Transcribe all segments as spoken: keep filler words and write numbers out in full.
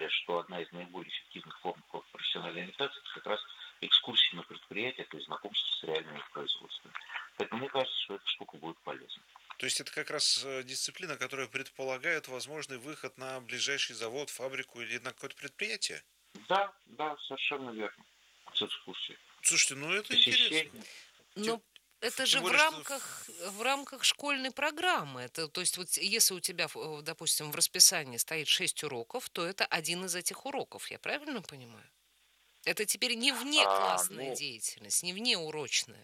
считаю, что одна из наиболее эффективных форм профессиональной ориентации – это как раз экскурсии на предприятия, то есть знакомство с реальными производствами. Поэтому мне кажется, что эта штука будет полезна. То есть это как раз дисциплина, которая предполагает возможный выход на ближайший завод, фабрику или на какое-то предприятие? Да, да, совершенно верно. С экскурсией. Слушайте, ну это интересно. Посещение. Тем, Но это же тем в более, что рамках в рамках школьной программы. Это, то есть вот если у тебя, в- допустим, в расписании стоит шесть уроков, то это один из этих уроков. Я правильно понимаю? Это теперь не А, внеклассная ну, деятельность, не внеурочная.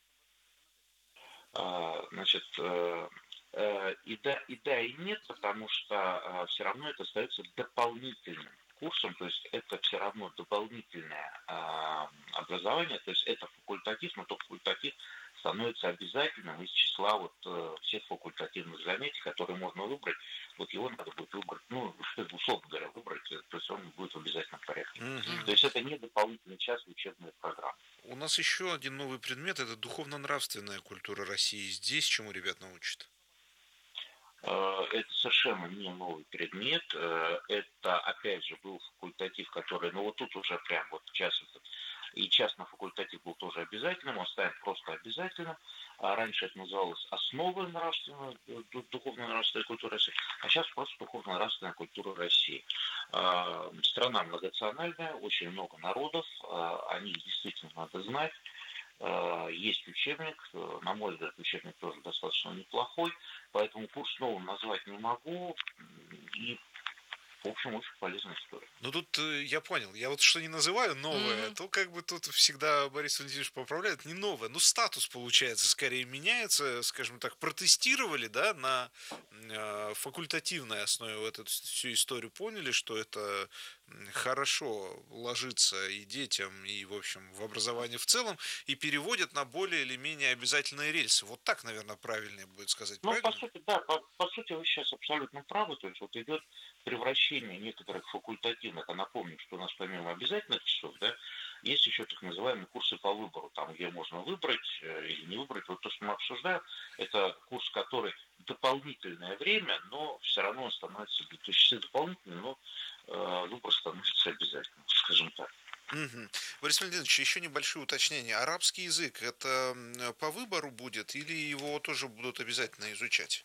а, значит, э, э, и да, и да, и нет, потому что все равно это остается дополнительным курсом, то есть это все равно дополнительное а, образование, то есть это факультатив, но тот факультатив становится обязательным из числа вот э, всех факультативных занятий, которые можно выбрать. Вот его надо будет выбрать, ну, условно говоря, выбрать, э, то есть он будет в обязательном порядке. Мгм. То есть это не дополнительный час в учебной программе. У нас еще один новый предмет – это духовно-нравственная культура России. Здесь чему ребят научат? Э, Это совершенно не новый предмет. Э, Это, опять же, был факультатив, который, ну вот тут уже прям вот час этот, и час на факультатив был тоже обязательным, он станет просто обязательным. А раньше это называлось основы нравственной, ду- духовно-нравственной культуры России, а сейчас просто духовно-нравственная культура России. А, Страна многонациональная, очень много народов, а, о них действительно надо знать. Э, Есть учебник, э, на мой взгляд, учебник тоже достаточно неплохой, поэтому курс новым назвать не могу, и, в общем, очень полезная история. Ну тут э, я понял, я вот что не называю новое, Мгм. то как бы тут всегда Борис Валентинович поправляет, не новое, ну статус получается скорее меняется, скажем так, протестировали, да, на э, факультативной основе вот эту всю историю, поняли, что это м, хорошо ложится и детям, и, в общем, в образование в целом, и переводят на более или менее обязательные рельсы. Вот так, наверное, правильнее будет сказать, Ну, по правильно? сути, да, по, по сути, вы сейчас абсолютно правы, то есть вот идет превращение некоторых факультативных, а напомню, что у нас помимо обязательных часов, да, есть еще так называемые курсы по выбору, там, где можно выбрать э, или не выбрать. Вот то, что мы обсуждаем, это курс, который дополнительное время, но все равно он становится, то есть часы дополнительные, но э, выбор становится обязательным, скажем так. Мгм. Борис Валентинович, еще небольшое уточнение. Арабский язык это м, по выбору будет или его тоже будут обязательно изучать?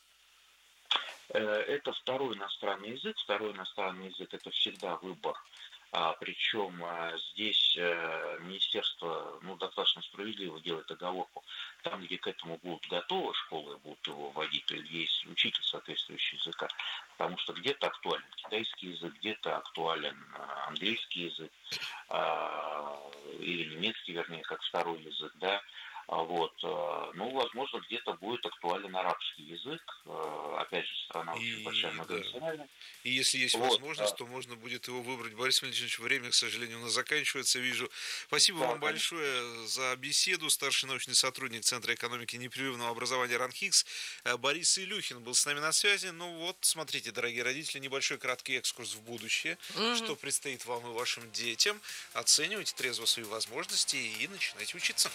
Э, Это второй иностранный язык. Второй иностранный язык – это всегда выбор. А, причем а, здесь э, министерство ну, достаточно справедливо делает оговорку. Там, где к этому будут готовы, школы будут его вводить, то есть учитель соответствующего языка. Потому что где-то актуален китайский язык, где-то актуален а, английский язык, а, или немецкий, вернее, как второй язык, да. А Вот. э, Ну, возможно, где-то будет актуален арабский язык. Э, Опять же, страна очень большая, И да. многонациональная. И если есть Вот. возможность, э, то можно будет его выбрать. Борис Валентинович, время, к сожалению, у нас заканчивается, вижу. Спасибо Да, вам конечно. большое за беседу. Старший научный сотрудник Центра экономики непрерывного образования РАНХИКС э, Борис Илюхин был с нами на связи. Ну вот, смотрите, дорогие родители, небольшой краткий экскурс в будущее. Мгм. Что предстоит вам и вашим детям. Оценивайте трезво свои возможности и начинайте учиться.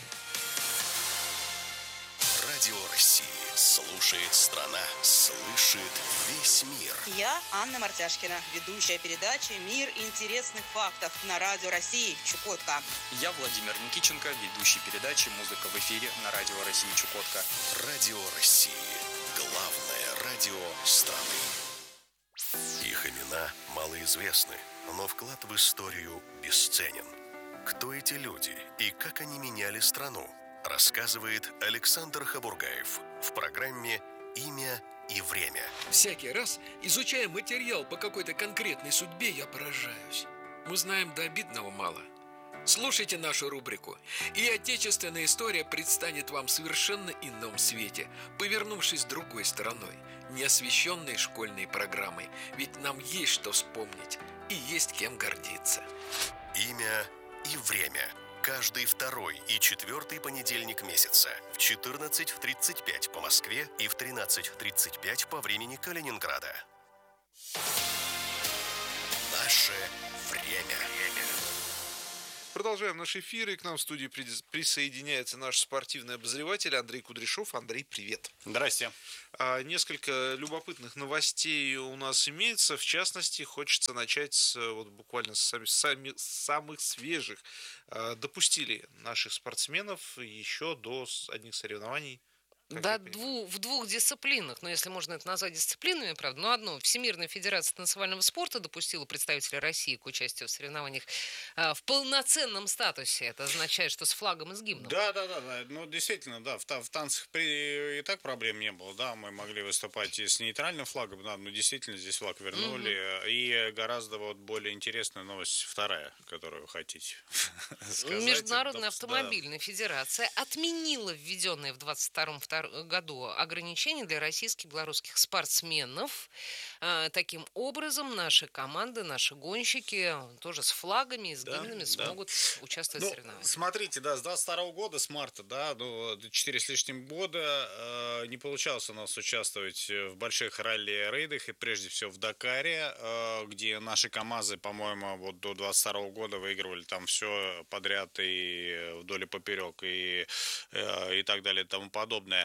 Радио России. Слушает страна. Слышит весь мир. Я Анна Мартяшкина, ведущая передачи «Мир интересных фактов» на Радио России Чукотка. Я Владимир Никиченко, ведущий передачи «Музыка в эфире» на Радио России Чукотка. Радио России. Главное радио страны. Их имена малоизвестны, но вклад в историю бесценен. Кто эти люди и как они меняли страну, рассказывает Александр Хабургаев в программе «Имя и время». Всякий раз, изучая материал по какой-то конкретной судьбе, я поражаюсь. Мы знаем до обидного мало. Слушайте нашу рубрику, и отечественная история предстанет вам в совершенно ином свете, повернувшись другой стороной, не освещенной школьной программой. Ведь нам есть что вспомнить и есть кем гордиться. Имя и время. Каждый второй и четвертый понедельник месяца в четырнадцать тридцать пять по Москве и в тринадцать тридцать пять по времени Калининграда. Наше время. Продолжаем наш эфир, и к нам в студии присоединяется наш спортивный обозреватель Андрей Кудряшов. Андрей, привет. Здрасте. А, несколько любопытных новостей у нас имеется. В частности, хочется начать с, вот буквально с сами, сами, самых свежих. А, допустили наших спортсменов еще до одних соревнований. Да, дву, в двух дисциплинах, ну, если можно это назвать дисциплинами, правда, но одну. Всемирная федерация танцевального спорта допустила представителя России к участию в соревнованиях а, в полноценном статусе. Это означает, что с флагом и с гимном. Да, да, да, да. Ну, действительно, да, в, в танцах при, и так проблем не было, да, мы могли выступать и с нейтральным флагом, да, но действительно здесь флаг вернули. Mm-hmm. И гораздо вот более интересная новость вторая, которую вы хотите сказать. Международная автомобильная федерация отменила введенные в двадцать втором году ограничения для российских и белорусских спортсменов. Таким образом, наши команды, наши гонщики тоже с флагами и с да, гимнами да. смогут участвовать ну, в соревнованиях. Смотрите, да, с двадцать второго года, с марта, да, ну, четыре с лишним года э, не получалось у нас участвовать в больших ралли-рейдах, и прежде всего в Дакаре, э, где наши КамАЗы, по-моему, вот до двадцать второго года выигрывали там все подряд и вдоль и поперек, и, э, и так далее, и тому подобное.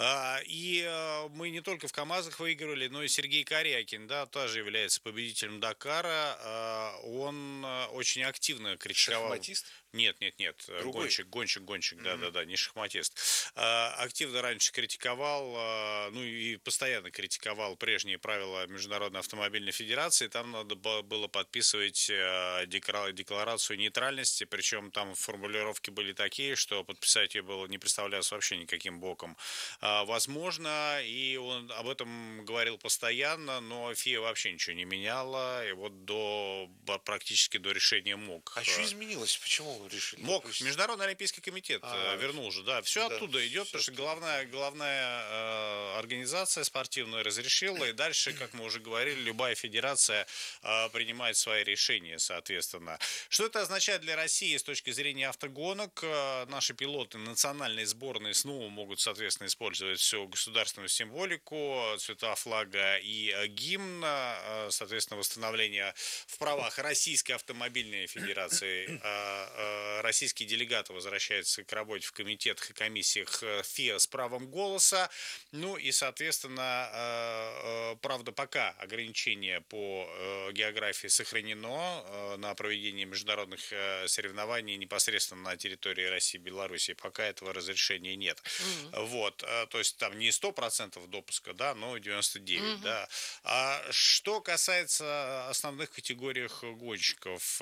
И мы не только в КамАЗах выигрывали, но и Сергей Корякин, да, тоже является победителем Дакара. Он очень активно критиковал... Шахматист? Нет, нет, нет, Другой? гонщик, гонщик, гонщик, mm-hmm. да-да-да, не шахматист. Активно раньше критиковал, ну и постоянно критиковал прежние правила Международной автомобильной федерации. Там надо было подписывать декларацию нейтральности, причем там формулировки были такие, что подписать ее было не представлялось вообще никаким боком возможно, и он об этом говорил постоянно, но ФИА вообще ничего не меняла, и вот до практически до решения МОК. А что изменилось? Почему вы решили? МОК, Международный олимпийский комитет а, вернул же, да, все да, оттуда идет, потому что главная, главная э, организация спортивная разрешила, и дальше, как мы уже говорили, любая федерация э, принимает свои решения, соответственно. Что это означает для России с точки зрения автогонок? Э, наши пилоты национальные сборные снова могут, соответственно, использовать всю государственную символику, цвета флага и гимн, э, соответственно, восстановление в правах Российской автомобильной федерации. Э, Российские делегаты возвращаются к работе в комитетах и комиссиях ФИА с правом голоса. Ну и, соответственно, правда, пока ограничение по географии сохранено на проведение международных соревнований непосредственно на территории России и Беларуси. Пока этого разрешения нет. Mm-hmm. Вот, то есть там не сто процентов допуска, да, но девяносто девять процентов. Mm-hmm. Да. А что касается основных категорий гонщиков,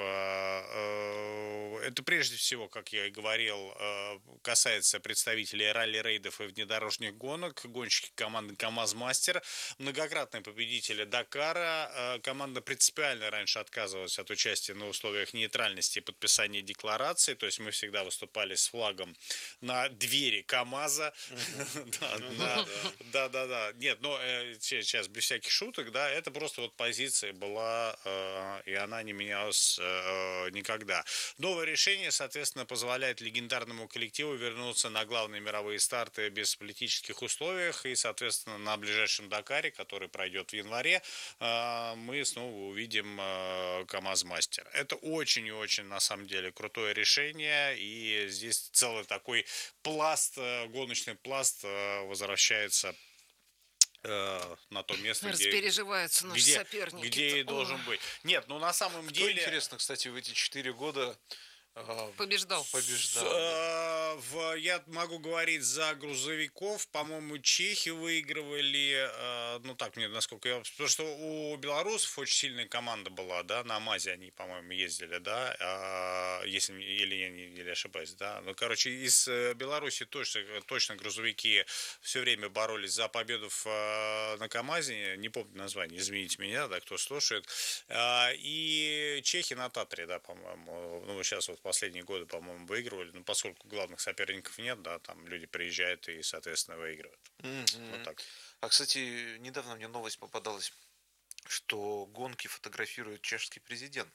это прежде всего, как я и говорил, касается представителей ралли-рейдов и внедорожных гонок, гонщики команды КамАЗ-Мастер, многократные победители Дакара. Команда принципиально раньше отказывалась от участия на условиях нейтральности и подписания декларации, то есть мы всегда выступали с флагом на двери КамАЗа. Да, да, да. Нет, но сейчас без всяких шуток, да, это просто вот позиция была, и она не менялась никогда. Новое решение, соответственно, позволяет легендарному коллективу вернуться на главные мировые старты без политических условиях, и, соответственно, на ближайшем Дакаре, который пройдет в январе, мы снова увидим КамАЗ-Мастер. Это очень и очень, на самом деле, крутое решение, и здесь целый такой пласт, гоночный пласт возвращается на то место, Распереживаются где, наши где, соперники. Где и должен быть. Нет, ну на самом Кто, деле... интересно, кстати, в эти четыре года побеждал. Побеждал. Да. В, я могу говорить за грузовиков. По-моему, чехи выигрывали. Ну так, мне насколько я... Потому что у белорусов очень сильная команда была, да, на МАЗе они, по-моему, ездили, да, если или я не или ошибаюсь, да. Ну, короче, из Беларуси точно, точно грузовики все время боролись за победу в, на КамАЗе. Не помню название, извините меня, да, кто слушает. И чехи на Татре, да, по-моему. Ну, сейчас вот последние годы, по-моему, выигрывали, но поскольку главных соперников нет, да, там люди приезжают и, соответственно, выигрывают. Mm-hmm. Вот так. А, кстати, недавно мне новость попадалась, что гонки фотографирует чешский президент.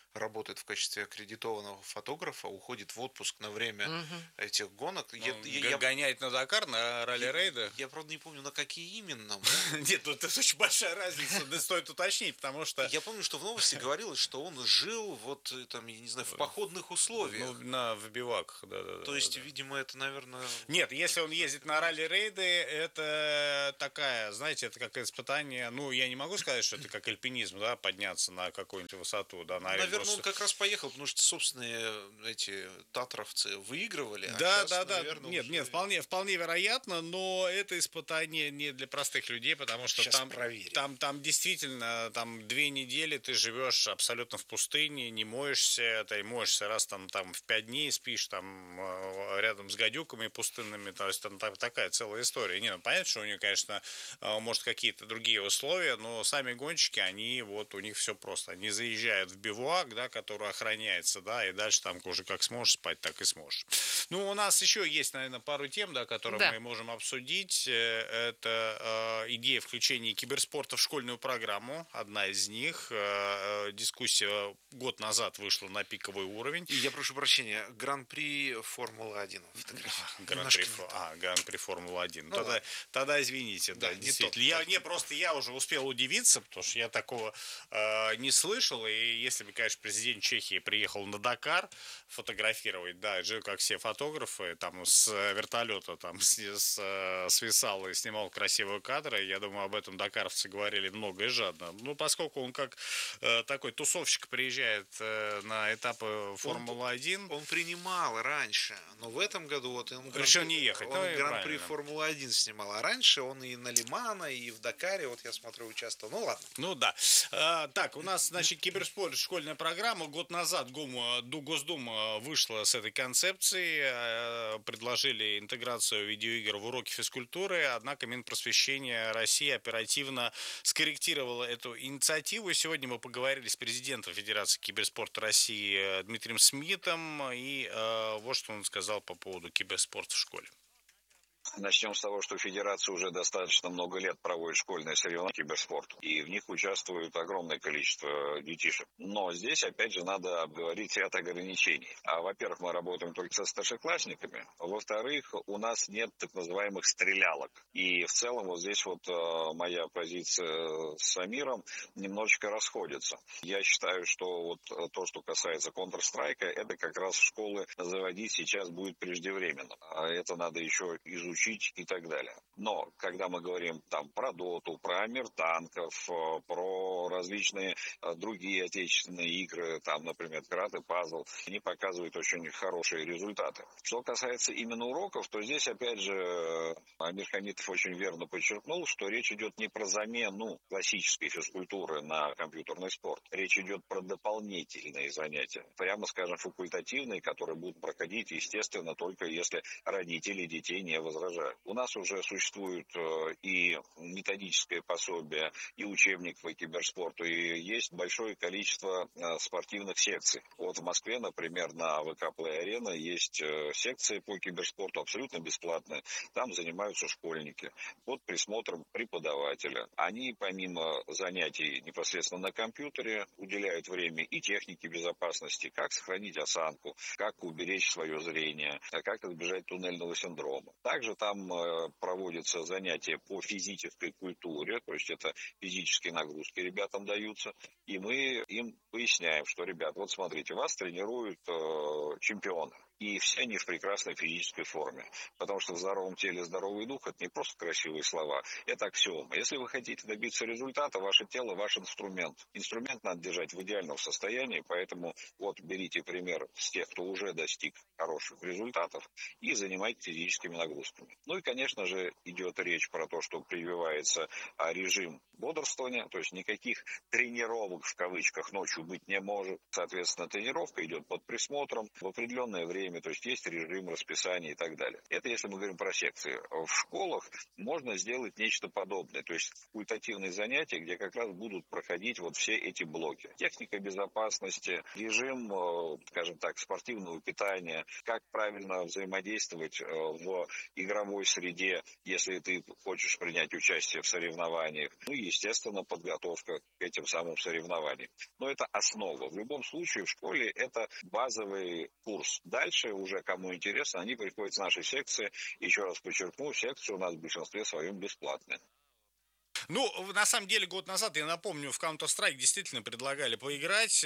работает в качестве аккредитованного фотографа, уходит в отпуск на время угу. этих гонок. Ну, я, я, гоняет на Дакар, на ралли-рейды? Я, я, правда, не помню, на какие именно. Нет, тут очень большая разница, стоит уточнить, потому что... Я помню, что в новости говорилось, что он жил вот там, я не знаю, в походных условиях. Ну, на, в биваках, да-да. То есть, видимо, это, наверное... Нет, если он ездит на ралли-рейды, это такая, знаете, это как испытание, ну, я не могу сказать, что это как альпинизм, да, подняться на какую-нибудь высоту, да, на наверное, просто... он как раз поехал, потому что собственные эти татровцы выигрывали. Да, а сейчас, да, да. Наверное, нет, уже... нет, вполне, вполне вероятно, но это испытание не для простых людей, потому что сейчас там, проверим. там, там действительно, там две недели ты живешь абсолютно в пустыне, не моешься, ты моешься раз там, там в пять дней, спишь там рядом с гадюками пустынными, то есть там такая целая история. Не, ну, понятно, что у них, конечно, может какие-то другие условия, но сами гонщики, они вот, у них все просто. Они заезжают в бивуак, да, который охраняется, да, и дальше там уже как сможешь спать, так и сможешь. Ну, у нас еще есть, наверное, пару тем, да, которые да. мы можем обсудить. Это э, идея включения киберспорта в школьную программу. Одна из них. Э, дискуссия год назад вышла на пиковый уровень. И я прошу прощения, Гран-при Формулы-один. Гран-при, а, Гран-при Формулы-один. Ну, тогда, тогда извините, да, да не действительно. Я, не, просто я уже успел удивиться, потому что я такого э, не слышал. И если бы, конечно, президент Чехии приехал на Дакар фотографировать, да, жил как все фотографы, там с вертолета там с, с, свисал и снимал красивые кадры, я думаю, об этом дакаровцы говорили много и жадно. Ну, поскольку он как э, такой тусовщик приезжает э, на этапы Формулы-один. Он, он принимал раньше, но в этом году вот он решил не ехать. Он ну, Гран-при Формулы-один снимал, а раньше он и на Лимана, и в Дакаре, вот я смотрю, участвовал. Ну, ладно. Ну, да. А, так, у нас, значит, киберспорт, школьная программа. Год назад Госдума, Госдума вышла с этой концепцией, предложили интеграцию видеоигр в уроки физкультуры, однако Минпросвещение России оперативно скорректировало эту инициативу. Сегодня мы поговорили с президентом Федерации киберспорта России Дмитрием Смитом, и э, вот что он сказал по поводу киберспорта в школе. Начнем с того, что Федерация уже достаточно много лет проводит школьные соревнования по киберспорту, и в них участвует огромное количество детишек. Но здесь, опять же, надо обговорить ряд ограничений. А, во-первых, мы работаем только со старшеклассниками. Во-вторых, у нас нет так называемых стрелялок. И в целом вот здесь вот э, моя позиция с Амиром немножечко расходится. Я считаю, что вот то, что касается Counter-Strike, это как раз в школы заводить сейчас будет преждевременно. А это надо еще изучить. учить и так далее. Но, когда мы говорим там про доту, про мир танков, про различные другие отечественные игры, там, например, карты, пазл, они показывают очень хорошие результаты. Что касается именно уроков, то здесь, опять же, Амир Хамитов очень верно подчеркнул, что речь идет не про замену классической физкультуры на компьютерный спорт. Речь идет про дополнительные занятия, прямо скажем, факультативные, которые будут проходить, естественно, только если родители детей не возражают. У нас уже существует и методическое пособие, и учебник по киберспорту, и есть большое количество спортивных секций. Вот в Москве, например, на вэ ка Play Arena есть секции по киберспорту абсолютно бесплатные. Там занимаются школьники под присмотром преподавателя. Они, помимо занятий непосредственно на компьютере, уделяют время и технике безопасности, как сохранить осанку, как уберечь свое зрение, как избежать туннельного синдрома. Также там проводятся занятия по физической культуре, то есть это физические нагрузки ребятам даются, и мы им поясняем, что, ребят, вот смотрите, вас тренируют э, чемпионы. И все они в прекрасной физической форме. Потому что в здоровом теле здоровый дух – это не просто красивые слова, это аксиома. Если вы хотите добиться результата, ваше тело – ваш инструмент. Инструмент надо держать в идеальном состоянии, поэтому вот берите пример с тех, кто уже достиг хороших результатов, и занимайтесь физическими нагрузками. Ну и, конечно же, идет речь про то, что прививается режим бодрствования, то есть никаких тренировок в кавычках ночью быть не может. Соответственно, тренировка идет под присмотром в определенное время. время, то есть есть режим, расписание и так далее. Это если мы говорим про секции. В школах можно сделать нечто подобное, то есть факультативные занятия, где как раз будут проходить вот все эти блоки. Техника безопасности, режим, скажем так, спортивного питания, как правильно взаимодействовать в игровой среде, если ты хочешь принять участие в соревнованиях. Ну и, естественно, подготовка к этим самым соревнованиям. Но это основа. В любом случае в школе это базовый курс. Дальше уже, кому интересно, они приходят в наши секции. Еще раз подчеркну, секции у нас в большинстве своем бесплатные. Ну, на самом деле, год назад, я напомню, в Counter-Strike действительно предлагали поиграть,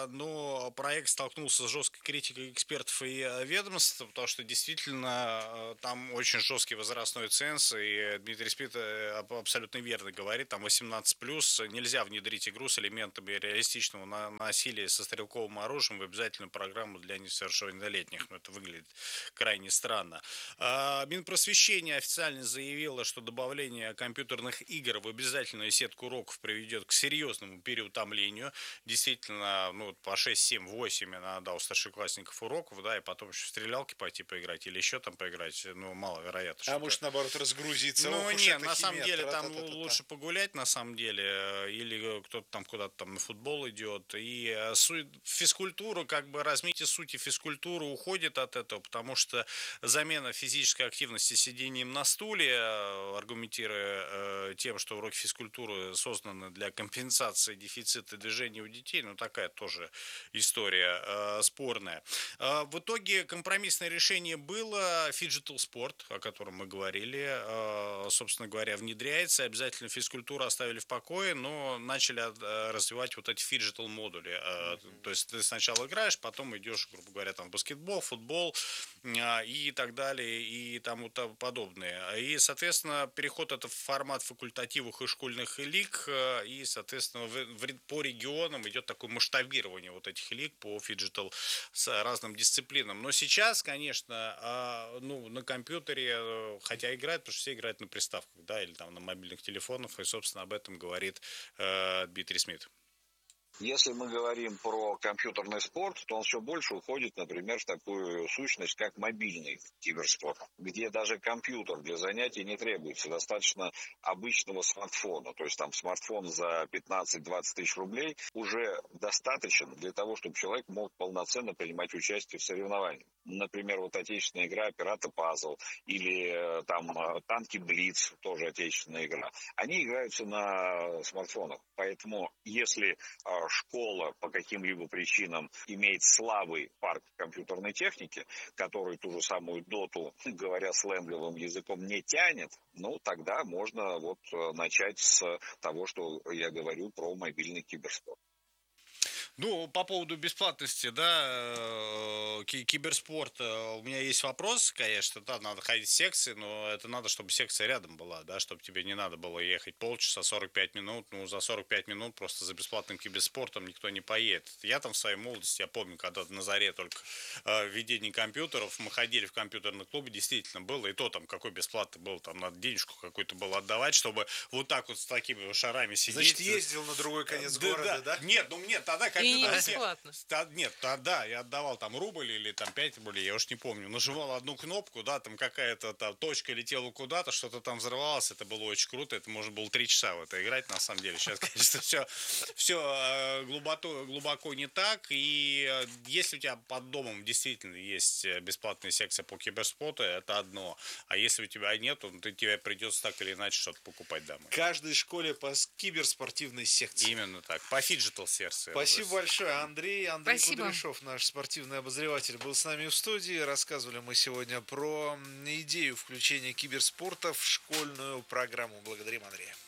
но проект столкнулся с жесткой критикой экспертов и ведомств, потому что действительно там очень жесткий возрастной ценз, и Дмитрий Спит абсолютно верно говорит, там восемнадцать плюс, нельзя внедрить игру с элементами реалистичного насилия со стрелковым оружием в обязательную программу для несовершеннолетних, но это выглядит крайне странно. Минпросвещение официально заявило, что добавление компьютерных игр в обязательную сетку уроков приведет к серьезному переутомлению. Действительно, ну, по шесть, семь, восемь иногда у старшеклассников уроков, да, и потом еще в стрелялки пойти поиграть или еще там поиграть, ну, маловероятно. А может, наоборот, разгрузиться? Ну, нет, на самом деле, там лучше погулять, на самом деле, или кто-то там куда-то там на футбол идет, и физкультура, как бы размытие сути физкультуры уходит от этого, потому что замена физической активности сидением на стуле, аргументируя тем, что уроки физкультуры созданы для компенсации дефицита движения у детей, ну такая тоже история э, спорная. Э, в итоге компромиссное решение было фиджитал спорт, о котором мы говорили, э, собственно говоря, внедряется, обязательно физкультуру оставили в покое, но начали э, развивать вот эти фиджитал модули, э, mm-hmm. то есть ты сначала играешь, потом идешь, грубо говоря, там в баскетбол, футбол э, и так далее, и тому подобное. И, соответственно, переход это в формат факультативных и школьных лиг, и, соответственно, в, в, по регионам идет такое масштабирование вот этих лиг по фиджитал с разным дисциплинам. Но сейчас, конечно, ну, на компьютере, хотя играют, потому что все играют на приставках, да, или там на мобильных телефонах, и, собственно, об этом говорит э, Дмитрий Смит. Если мы говорим про компьютерный спорт, то он все больше уходит, например, в такую сущность, как мобильный киберспорт, где даже компьютер для занятий не требуется. Достаточно обычного смартфона. То есть там смартфон за пятнадцать-двадцать тысяч рублей уже достаточен для того, чтобы человек мог полноценно принимать участие в соревнованиях. Например, вот отечественная игра «Пираты Пазл» или там «Танки Блиц», тоже отечественная игра. Они играются на смартфонах. Поэтому если школа по каким-либо причинам имеет слабый парк компьютерной техники, который ту же самую доту, говоря сленговым языком, не тянет, ну, тогда можно вот начать с того, что я говорю про мобильный киберспорт. Ну, по поводу бесплатности, да, киберспорта, у меня есть вопрос, конечно, да, надо ходить в секции, но это надо, чтобы секция рядом была, да, чтобы тебе не надо было ехать полчаса, сорок пять минут, ну, за сорок пять минут просто за бесплатным киберспортом никто не поедет. Я там в своей молодости, я помню, когда на заре только э, введение компьютеров, мы ходили в компьютерный клуб, действительно было, и то там какой бесплатный был, там надо денежку какую-то было отдавать, чтобы вот так вот с такими шарами сидеть. Значит, ездил на другой конец да, города, да? да? Нет, ну мне тогда И не бесплатно. Нет, тогда я отдавал там рубль или там пять рублей, я уж не помню. Нажимал одну кнопку, да, там какая-то там точка летела куда-то, что-то там взорвалось, это было очень круто, это можно было три часа в это играть, на самом деле. Сейчас, конечно, все, все глубоко, глубоко не так, и если у тебя под домом действительно есть бесплатная секция по киберспорту, это одно, а если у тебя нет, то тебе придется так или иначе что-то покупать домой. В каждой школе по киберспортивной секции. Именно так, по фиджитал сердцу. Спасибо большое, Андрей. Андрей Спасибо. Кудряшов, наш спортивный обозреватель, был с нами в студии. Рассказывали мы сегодня про идею включения киберспорта в школьную программу. Благодарим Андрея.